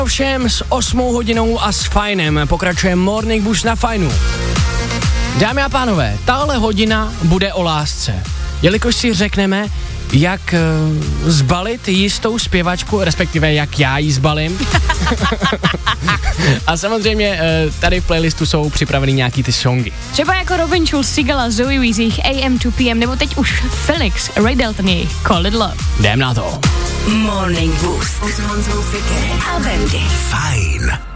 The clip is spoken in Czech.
Všem s 8 hodinou a s Fajnem pokračuje Morning Boost na Fajnu. Dámy a pánové, tahle hodina bude o lásce, jelikož si řekneme, jak zbalit jistou zpěvačku, respektive jak já ji zbalím. A samozřejmě tady v playlistu jsou připraveny nějaký ty songy. Třeba jako Robin Schulz, Sigala, Zoe Wees, jejich AM to PM, nebo teď už Felix, Ray Dalton, jejich Call It Love. Jdem na to. Morning Boost. Fajn.